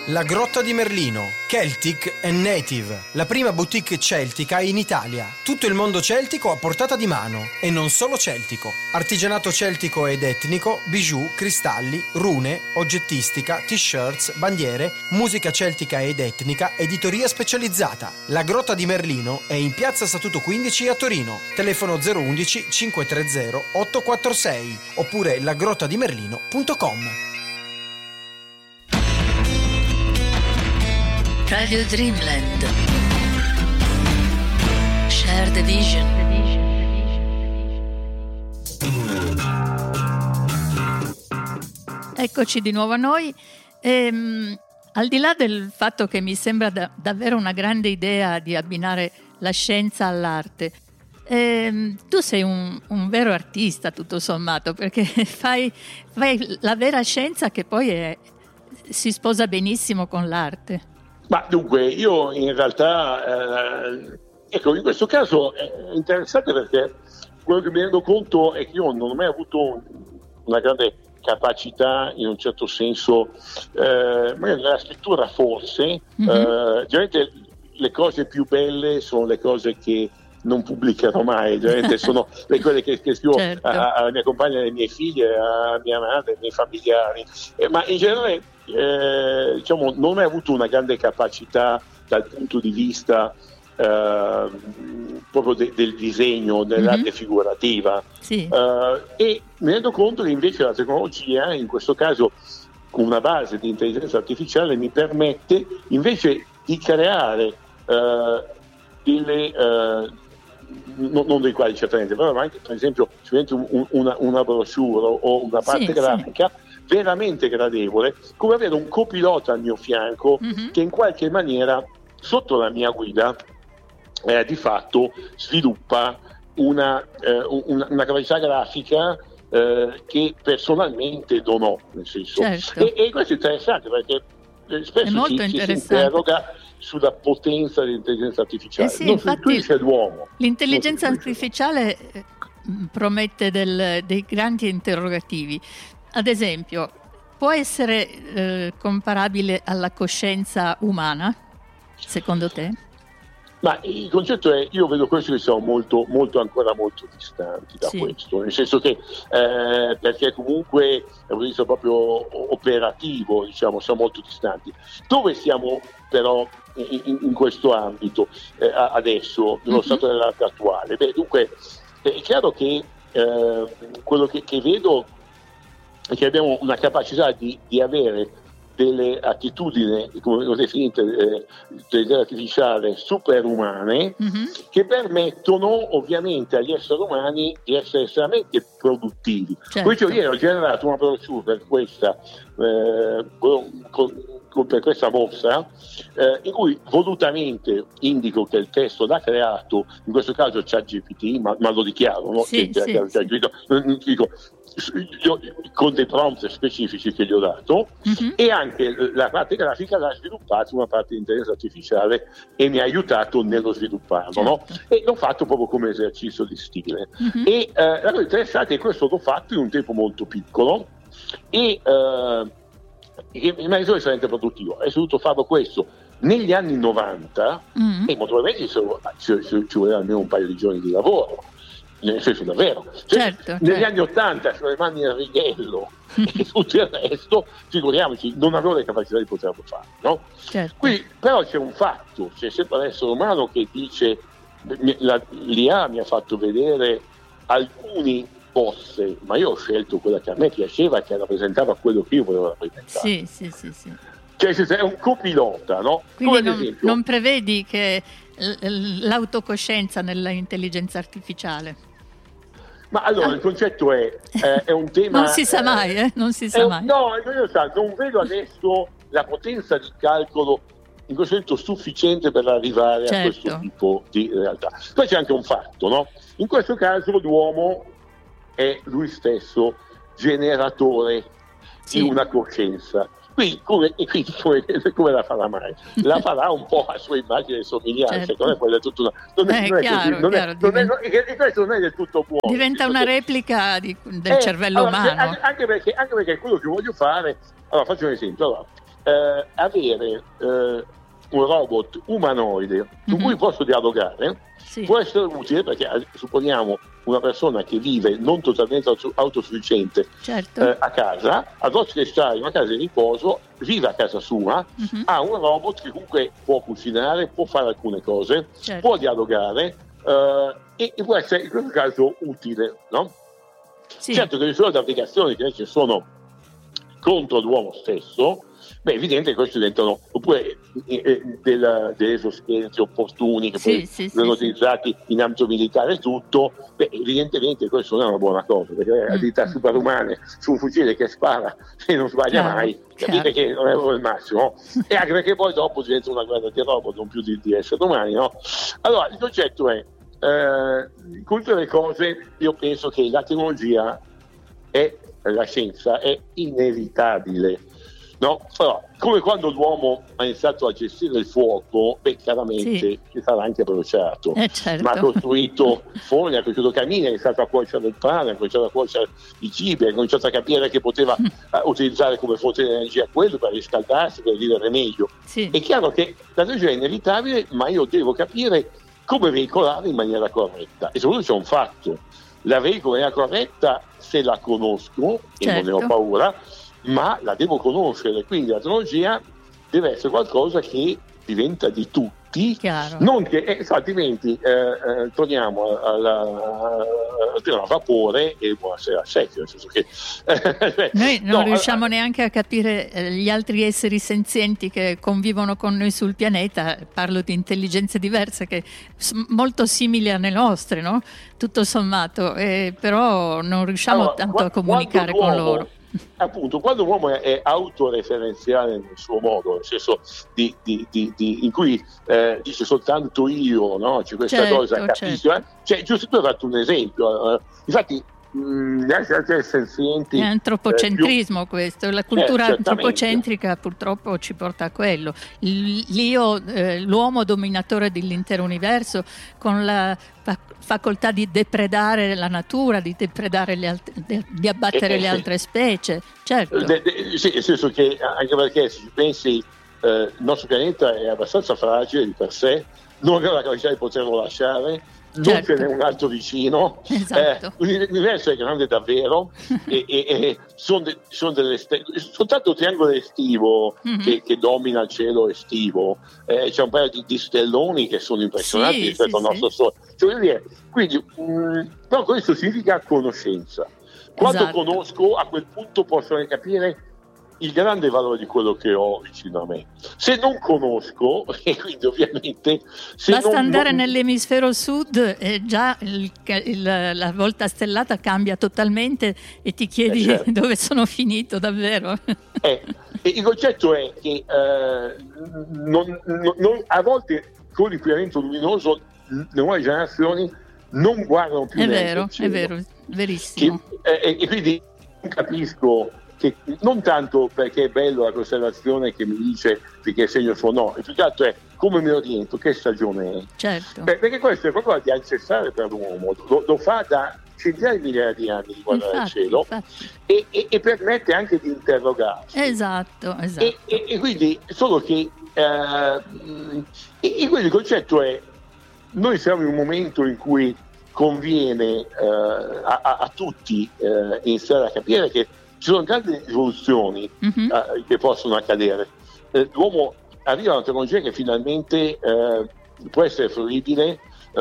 La Grotta di Merlino, Celtic and Native, la prima boutique celtica in Italia. Tutto il mondo celtico a portata di mano, e non solo celtico. Artigianato celtico ed etnico, bijou, cristalli, rune, oggettistica, t-shirts, bandiere, musica celtica ed etnica, editoria specializzata. La Grotta di Merlino è in piazza Statuto 15 a Torino. Telefono 011 530 846 oppure lagrottadimerlino.com. Radio Dreamland. Share the vision. Eccoci di nuovo a noi. Al di là del fatto che mi sembra davvero una grande idea di abbinare la scienza all'arte, tu sei un vero artista tutto sommato, perché fai la vera scienza che poi si sposa benissimo con l'arte. Ma dunque, io in realtà, ecco, in questo caso è interessante perché quello che mi rendo conto è che io non ho mai avuto una grande capacità, in un certo senso, magari nella scrittura forse, generalmente le cose più belle sono le cose che non pubblicherò mai, generalmente sono le cose che scrivo certo. alla mia compagna, alle mie figlie, a mia madre, ai miei familiari, ma in generale diciamo non ho mai avuto una grande capacità dal punto di vista proprio del disegno, dell'arte figurativa, sì. E mi rendo conto che invece la tecnologia, in questo caso con una base di intelligenza artificiale, mi permette invece di creare delle non dei quali certamente, però anche per esempio una brochure o una parte grafica veramente gradevole, come avere un copilota al mio fianco che in qualche maniera sotto la mia guida di fatto sviluppa una capacità grafica che personalmente non ho, nel senso. Certo. E questo è interessante perché spesso ci si interroga sulla potenza dell'intelligenza artificiale, sì, non infatti, c'è l'uomo. L'intelligenza artificiale promette dei grandi interrogativi. Ad esempio, può essere comparabile alla coscienza umana, secondo te? Ma il concetto è, io vedo questo che siamo ancora molto distanti da questo, nel senso che perché comunque è un visto proprio operativo, diciamo, siamo molto distanti. Dove siamo però in questo ambito adesso, nello stato dell'arte attuale? Beh, dunque è chiaro che quello che vedo è che abbiamo una capacità di avere delle attitudini, come ho definito, dell'intelligenza artificiale superumane, che permettono ovviamente agli esseri umani di essere estremamente produttivi. Certo. Poi ieri ho generato una brochure per questa per questa mostra, in cui volutamente indico che il testo l'ha creato, in questo caso ChatGPT, ma lo dichiaro, no? Dico, con dei prompt specifici che gli ho dato, e anche la parte grafica l'ha sviluppata una parte di intelligenza artificiale e mi ha aiutato nello svilupparlo, certo. no? E l'ho fatto proprio come esercizio di stile. E la cosa interessante è che questo l'ho fatto in un tempo molto piccolo e che mi ha reso estremamente produttivo. Ho dovuto farlo questo negli anni 90 e molto probabilmente ci voleva almeno un paio di giorni di lavoro, nel senso davvero. Certo, negli anni 80 sulle mani a righello e tutto il resto, figuriamoci, non avevo le capacità di poterlo fare, no? Certo. Qui però c'è un fatto, c'è sempre l'essere umano che dice l'IA mi ha fatto vedere alcuni posse, ma io ho scelto quella che a me piaceva, che rappresentava quello che io volevo rappresentare. Sì. Cioè è un copilota, no? Quindi non prevedi che l'autocoscienza nell'intelligenza artificiale? Ma allora il concetto è un tema... Non si sa mai, non si sa mai. No, non vedo adesso la potenza di calcolo in questo momento sufficiente per arrivare a questo tipo di realtà. Poi c'è anche un fatto, no? In questo caso l'uomo è lui stesso generatore di una coscienza. Quindi come la farà mai? La farà un po' a sua immagine e somiglianza, certo. Non è quella tutta questo non è del tutto buono. Diventa una replica del cervello umano. Anche perché quello che voglio fare, allora faccio un esempio. Allora, avere un robot umanoide con cui posso dialogare può essere utile, perché supponiamo una persona che vive non totalmente autosufficiente a casa, ad volte che sta in una casa di riposo, vive a casa sua, ha un robot che comunque può cucinare, può fare alcune cose, può dialogare e può essere in questo caso utile, no? Certo che ci sono applicazioni che invece sono contro l'uomo stesso, è evidente che questi diventano, oppure degli esoscheletri opportuni che poi vengono utilizzati in ambito militare e tutto, evidentemente questo non è una buona cosa, perché abilità superumane su un fucile che spara e non sbaglia mai, capite che non è proprio il massimo, e anche perché poi dopo diventa una guerra di robot, non più di esseri umani, no? Allora il concetto è, con tutte le cose io penso che la tecnologia la scienza è inevitabile, no? Però, come quando l'uomo ha iniziato a gestire il fuoco, chiaramente si sarà anche bruciato, ma ha costruito forni, ha costruito camini, ha iniziato a cuocere il pane, ha cominciato a cuocere i cibi, ha cominciato a capire che poteva utilizzare come fonte di energia quello per riscaldarsi, per vivere meglio. È chiaro che la tecnologia è inevitabile, ma io devo capire come veicolare in maniera corretta, e soprattutto c'è un fatto: la veicolo in maniera corretta se la conosco e non ne ho paura, ma la devo conoscere, quindi la tecnologia deve essere qualcosa che diventa di tutti, non che altrimenti torniamo al vapore e buonasera al secchio, nel senso che noi non riusciamo neanche a capire gli altri esseri senzienti che convivono con noi sul pianeta. Parlo di intelligenze diverse che molto simili alle nostre, no? Tutto sommato, però non riusciamo tanto a comunicare con loro. Appunto, quando l'uomo è autoreferenziale nel suo modo, nel senso in cui dice soltanto io, no? C'è questa cosa, capisco, giusto per farti un esempio, infatti gli altri senzienti è antropocentrismo questo, la cultura antropocentrica purtroppo ci porta a quello, l'io, l'uomo dominatore dell'intero universo, con la facoltà di depredare la natura, di depredare di abbattere le altre specie, certo. Sì, nel senso che anche perché se ci pensi il nostro pianeta è abbastanza fragile di per sé, non abbiamo la capacità di poterlo lasciare, non ce n'è un altro vicino, l'universo è grande davvero e sono soltanto il triangolo estivo che domina il cielo estivo, c'è un paio di stelloni che sono impressionanti rispetto al nostro Sole, quindi però questo significa conoscenza. Quando conosco, a quel punto posso capire il grande valore di quello che ho vicino a me. Se non conosco, e quindi ovviamente basta andare nell'emisfero sud e già la volta stellata cambia totalmente e ti chiedi dove sono finito davvero. Il concetto è che a volte con l'inquinamento luminoso le nuove generazioni non guardano più neanche il cielo. È vero, verissimo. E quindi capisco che non tanto perché è bello la costellazione che mi dice di che segno sono, il più che altro è come mi oriento, che stagione è. Perché questo è qualcosa di ancestrale per l'uomo, lo fa da centinaia di migliaia di anni di guardare il cielo e permette anche di interrogarsi. Esatto. E quindi solo che e quindi il concetto è: noi siamo in un momento in cui conviene a tutti iniziare a capire che ci sono grandi rivoluzioni che possono accadere. L'uomo arriva a una tecnologia che finalmente può essere fruibile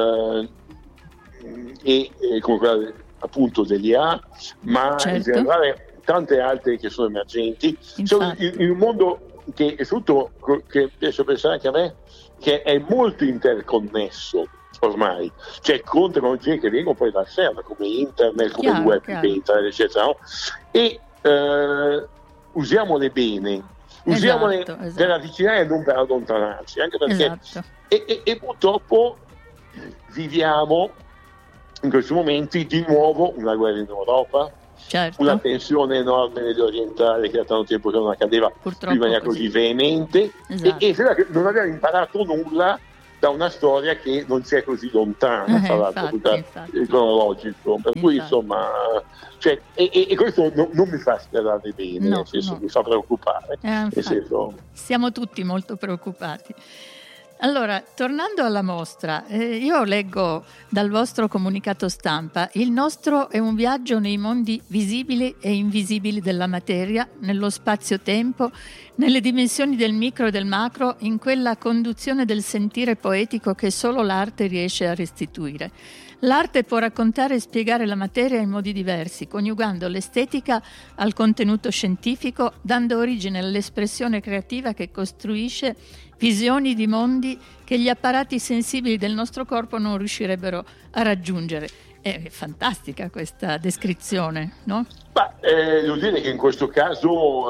e come quella appunto dell'IA, ma in generale tante altre che sono emergenti. Siamo in un mondo che è tutto, che riesco a pensare anche a me, che è molto interconnesso ormai, cioè con tecnologie che vengono poi dal server come internet, come il web, internet, eccetera, no? E usiamole bene, usiamole per avvicinare e non per allontanarci, anche perché e purtroppo viviamo in questi momenti di nuovo una guerra in Europa, una tensione enorme nell'orientale che da tanto tempo che non accadeva in maniera così veemente, e sembra che non abbiamo imparato nulla da una storia che non c'è così lontana, tra l'altro, il cronologico, per cui insomma, cioè, e questo non mi fa sperare bene, nel senso mi fa preoccupare, nel senso... Siamo tutti molto preoccupati. Allora, tornando alla mostra, io leggo dal vostro comunicato stampa: il nostro è un viaggio nei mondi visibili e invisibili della materia, nello spazio-tempo, nelle dimensioni del micro e del macro, in quella conduzione del sentire poetico che solo l'arte riesce a restituire. L'arte può raccontare e spiegare la materia in modi diversi, coniugando l'estetica al contenuto scientifico, dando origine all'espressione creativa che costruisce visioni di mondi che gli apparati sensibili del nostro corpo non riuscirebbero a raggiungere. È fantastica questa descrizione, no? Devo dire che in questo caso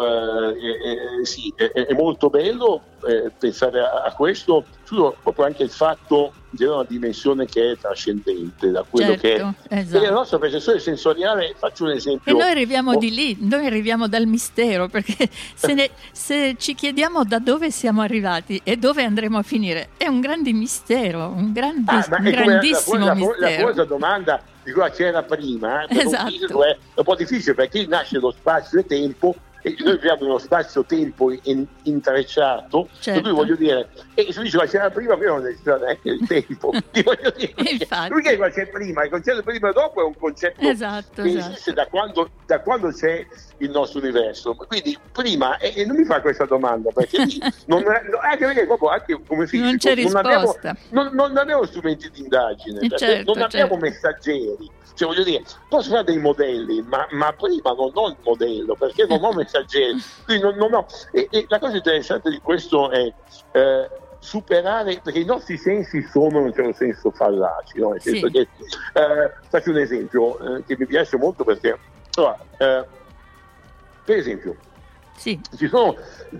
sì, è molto bello pensare a questo, proprio anche il fatto di una dimensione che è trascendente da quello che è. Esatto. La nostra percezione sensoriale, faccio un esempio. E noi arriviamo di lì, noi arriviamo dal mistero, perché se ci chiediamo da dove siamo arrivati e dove andremo a finire, è un grande mistero, un grandissimo mistero. La famosa domanda di cosa c'era prima, esatto. È un po' difficile, perché nasce lo spazio e tempo, e noi viviamo in uno spazio-tempo intrecciato, per cui voglio dire, e se dice ma c'era prima non esiste neanche il tempo, voglio dire, lui che c'è prima, il concetto prima e dopo è un concetto che esiste da quando c'è il nostro universo, quindi prima, e non mi fa questa domanda, perché anche perché proprio anche come fisico non c'è risposta, non abbiamo strumenti di indagine, non abbiamo messaggeri. Cioè, voglio dire, posso fare dei modelli, ma prima non ho il modello, perché non ho messaggeri. Quindi non ho. E la cosa interessante di questo è superare, perché i nostri sensi sono in un certo senso fallaci, no? Nel senso che, faccio un esempio che mi piace molto, perché per esempio ci sono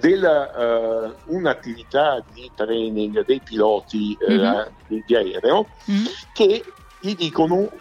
un'attività di training dei piloti di aereo che gli dicono: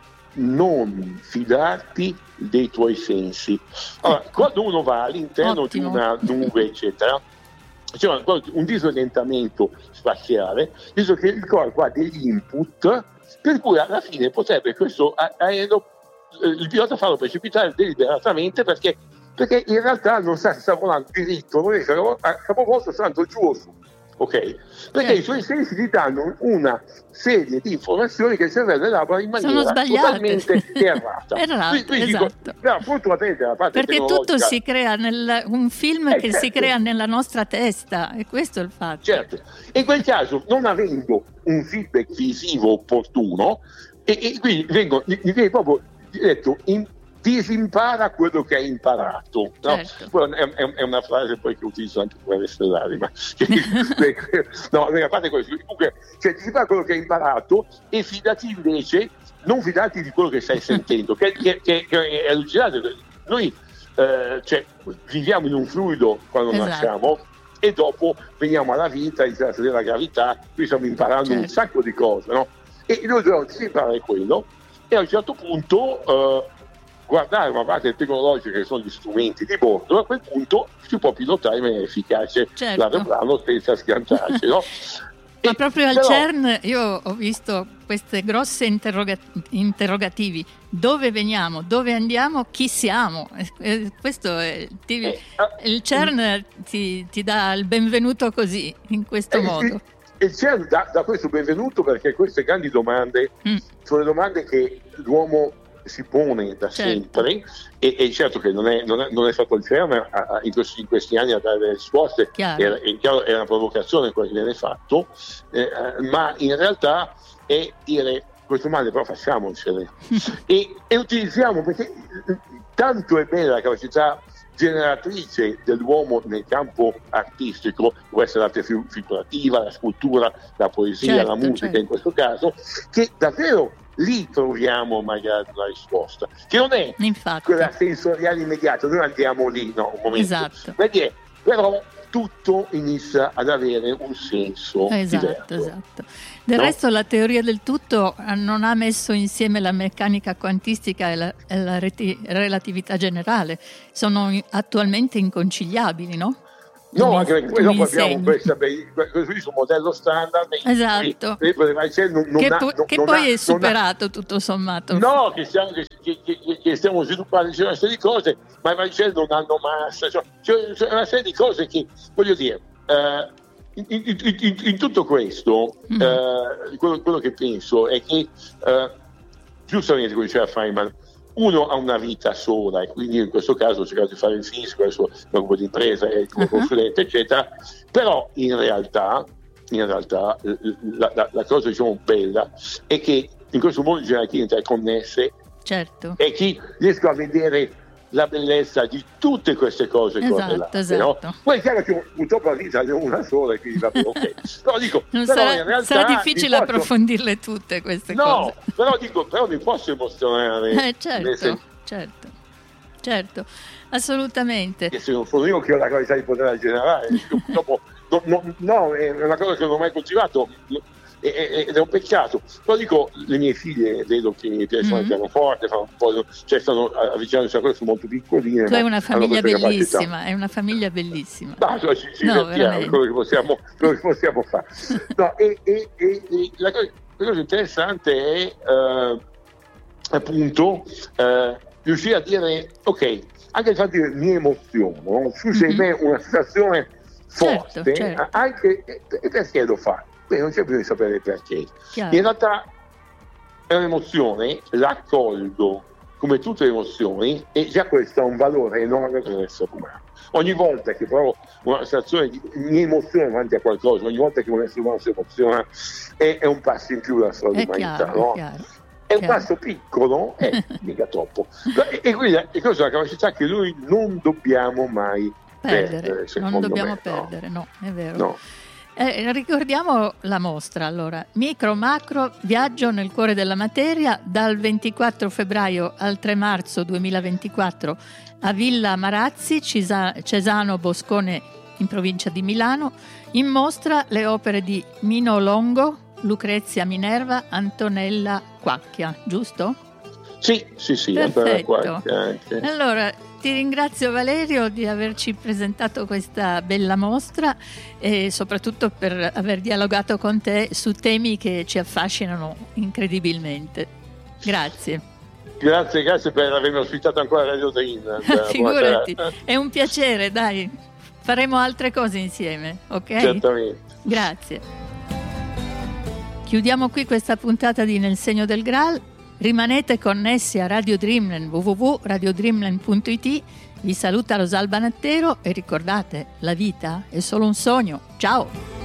non fidarti dei tuoi sensi. Allora, quando uno va all'interno di una nube, eccetera, c'è un disorientamento spaziale, visto che il corpo ha degli input, per cui alla fine potrebbe questo aereo, il pilota farlo precipitare deliberatamente, perché in realtà non sa se sta volando diritto, non riesce a capovolto, sta andando giù o su. Ok? Perché i suoi sensi gli danno una serie di informazioni che il cervello elabora in maniera totalmente errata. Esatto. Fortunatamente la parte perché tutto si crea un film che si crea nella nostra testa, e questo è il fatto. Certo. E in quel caso, non avendo un feedback visivo opportuno, e quindi gli viene proprio detto: disimpara quello che hai imparato, no? Certo. È una frase poi che utilizzo anche per le stellari, ma no, a parte questo, comunque, cioè, disimpara quello che hai imparato e fidati invece, non fidati di quello che stai sentendo, che è allucinante. Noi viviamo in un fluido quando nasciamo, e dopo veniamo alla vita, inizia a vedere la gravità, qui stiamo imparando un sacco di cose, no? E noi dobbiamo disimparare quello, e a un certo punto guardare una parte tecnologica, che sono gli strumenti di bordo, a quel punto si può pilotare in maniera efficace l'aeroplano senza schiantarsi, no? Ma proprio al CERN io ho visto queste grosse interrogativi: dove veniamo, dove andiamo, chi siamo? Questo è, il CERN ti dà il benvenuto così, in questo modo. Il CERN dà questo benvenuto, perché queste grandi domande sono le domande che l'uomo si pone da sempre, e certo che non è stato il CERN in questi anni a dare le risposte, era una provocazione quello che viene fatto, ma in realtà è dire: questo male però facciamocene e utilizziamo, perché tanto è bella la capacità generatrice dell'uomo nel campo artistico, può essere l'arte figurativa, la scultura, la poesia, la musica in questo caso, che davvero lì troviamo magari una risposta, che non è quella sensoriale immediata, noi andiamo lì, no, un momento, perché però tutto inizia ad avere un senso diverso. Del resto la teoria del tutto non ha messo insieme la meccanica quantistica e la relatività generale, sono attualmente inconciliabili, no? No, anche perché poi dopo abbiamo questo modello standard esatto. Che poi è superato tutto sommato. No, che stiamo sviluppando una serie di cose, ma i Maricel non hanno massa, c'è una serie di cose che, voglio dire, in tutto questo, quello che penso è che, giustamente come diceva Feynman, uno ha una vita sola e quindi in questo caso ho cercato di fare il fisico, adesso un po' di impresa e come consulente eccetera, però in realtà la cosa diciamo bella è che in questo mondo di gerarchie interconnesse certo. e chi riesco a vedere la bellezza di tutte queste cose esatto. No? Poi è chiaro che purtroppo la vita è una sola e quindi va bene, ok. Però dico, in realtà sarà difficile approfondirle tutte queste cose. Però mi posso emozionare. Certo, assolutamente. Che se non sono io che ho la capacità di poterla generare, dopo, no, è una cosa che non ho mai coltivato. Ed è un peccato, però dico, le mie figlie vedo che mi piacciono il pianoforte, fanno un po', stanno avvicinandosi a questo, sono molto piccoline. Tu hai una famiglia bellissima, è una famiglia bellissima. Ci divertiamo, quello che possiamo fare. No, e la cosa interessante è appunto riuscire a dire, ok, anche il fatto di dire mi emoziono, su se me una situazione forte, certo. Anche perché lo fa? Beh, non c'è bisogno di sapere perché. Chiaro. In realtà è un'emozione, l'accolgo come tutte le emozioni e già questo ha un valore enorme per l'essere umano. Ogni volta che provo una situazione mi emoziono davanti a qualcosa, ogni volta che un essere umano si emoziona è un passo in più verso l'umanità, no? È un passo piccolo, mica troppo. E quindi questa è una capacità che noi non dobbiamo mai perdere. Non dobbiamo perdere, no, è vero. No. Ricordiamo la mostra, allora, Micro Macro Viaggio nel cuore della materia, dal 24 febbraio al 3 marzo 2024 a Villa Marazzi, Cesano Boscone in provincia di Milano. In mostra le opere di Mino Longo, Lucrezia Minerva, Antonella Quacchia, giusto? Sì, Antonella Quacchia anche. Allora, ti ringrazio Valerio di averci presentato questa bella mostra e soprattutto per aver dialogato con te su temi che ci affascinano incredibilmente. Grazie. Grazie per avermi ospitato ancora a Radio Dreamland. Figurati, è un piacere, dai. Faremo altre cose insieme, ok? Certamente. Grazie. Chiudiamo qui questa puntata di Nel segno del Graal. Rimanete connessi a Radio Dreamland, www.radiodreamland.it. Vi saluta Rosalba Nattero e ricordate, la vita è solo un sogno. Ciao!